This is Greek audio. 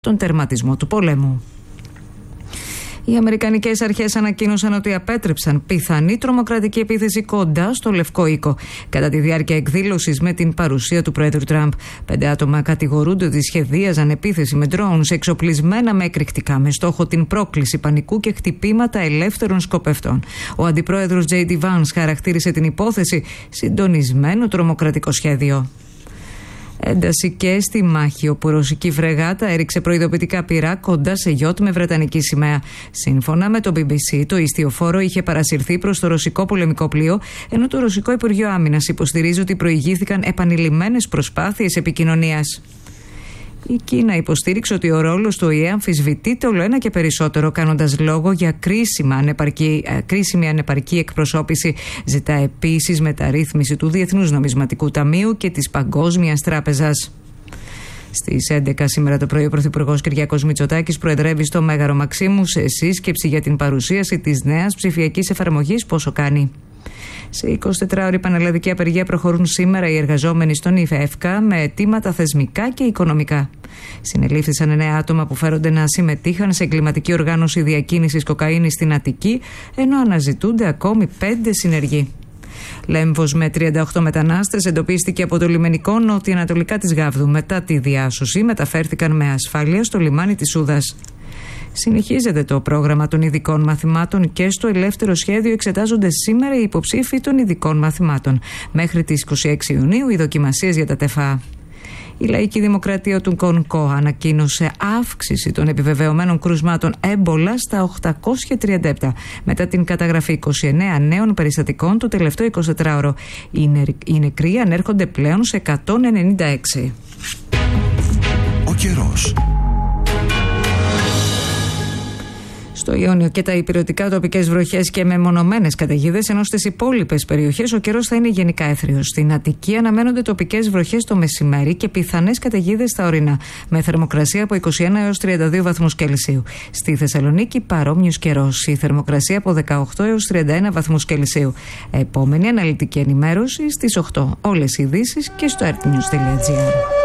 τον τερματισμό του πολέμου. Οι αμερικανικές αρχές ανακοίνωσαν ότι απέτρεψαν πιθανή τρομοκρατική επίθεση κοντά στο Λευκό Οίκο. Κατά τη διάρκεια εκδήλωσης με την παρουσία του Πρόεδρου Τραμπ, 5 άτομα κατηγορούνται ότι σχεδίαζαν επίθεση με drones εξοπλισμένα με εκρηκτικά, με στόχο την πρόκληση πανικού και χτυπήματα ελεύθερων σκοπευτών. Ο αντιπρόεδρος J.D. Vance χαρακτήρισε την υπόθεση συντονισμένο τρομοκρατικό σχέδιο. Ένταση και στη μάχη, όπου η ρωσική φρεγάτα έριξε προειδοποιητικά πυρά κοντά σε γιότ με βρετανική σημαία. Σύμφωνα με το BBC, το ιστιοφόρο είχε παρασυρθεί προς το ρωσικό πολεμικό πλοίο, ενώ το ρωσικό Υπουργείο Άμυνας υποστηρίζει ότι προηγήθηκαν επανειλημμένες προσπάθειες επικοινωνίας. Η Κίνα υποστήριξε ότι ο ρόλος του ΟΗΕ αμφισβητείται όλο ένα και περισσότερο, κάνοντας λόγο για κρίσιμη ανεπαρκή εκπροσώπηση. Ζητά επίσης μεταρρύθμιση του Διεθνούς Νομισματικού Ταμείου και της Παγκόσμιας Τράπεζας. Στις 11 σήμερα το πρωί, ο Πρωθυπουργός Κυριάκος Μητσοτάκης προεδρεύει στο Μέγαρο Μαξίμου σε σύσκεψη για την παρουσίαση της νέας ψηφιακής εφαρμογής Πόσο Κάνει. Σε 24ωρη πανελλαδική απεργία προχωρούν σήμερα οι εργαζόμενοι στον ΙΦΕΦΚΑ με αιτήματα θεσμικά και οικονομικά. Συνελήφθησαν 9 άτομα που φέρονται να συμμετείχαν σε εγκληματική οργάνωση διακίνησης κοκαίνης στην Αττική, ενώ αναζητούνται ακόμη 5 συνεργοί. Λέμβος με 38 μετανάστες εντοπίστηκε από το λιμενικό νοτιοανατολικά της Γάβδου. Μετά τη διάσωση μεταφέρθηκαν με ασφάλεια στο λιμάνι της Σούδας. Συνεχίζεται το πρόγραμμα των ειδικών μαθημάτων και στο ελεύθερο σχέδιο εξετάζονται σήμερα οι υποψήφοι των ειδικών μαθημάτων. Μέχρι τις 26 Ιουνίου οι δοκιμασίες για τα ΤΕΦΑ. Η Λαϊκή Δημοκρατία του Κονκό ανακοίνωσε αύξηση των επιβεβαιωμένων κρούσματων έμπολα στα 837 μετά την καταγραφή 29 νέων περιστατικών το τελευταίο 24ωρο. Οι νεκροί ανέρχονται πλέον σε 196. Ο καιρός. Στο Ιόνιο και τα ηπειρωτικά τοπικές βροχές και μεμονωμένες καταιγίδες, ενώ στις υπόλοιπες περιοχές ο καιρός θα είναι γενικά έθριος. Στην Αττική αναμένονται τοπικές βροχές το μεσημέρι και πιθανές καταιγίδες στα ορεινά, με θερμοκρασία από 21 έως 32 βαθμούς Κελσίου. Στη Θεσσαλονίκη παρόμοιος καιρός, η θερμοκρασία από 18 έως 31 βαθμούς Κελσίου. Επόμενη αναλυτική ενημέρωση στις 8. Όλες οι ειδήσεις και στο earthnews.gr.